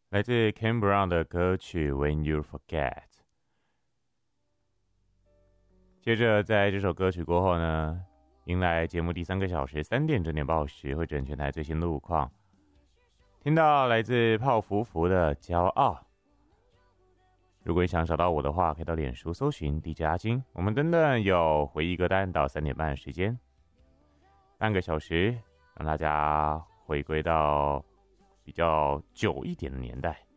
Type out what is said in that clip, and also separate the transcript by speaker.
Speaker 1: 来自 Ken Brown 的歌曲《When You Forget》。接着，在这首歌曲过后呢，迎来节目第3个小时3点整点报时，会整全台最新路况。听到来自泡芙芙的《骄傲》。如果你想找到我的话，可以到脸书搜寻 DJ 阿金。我们等等有回忆歌单到3点半的时间，半个小时，让大家回归到比较久一点的年代。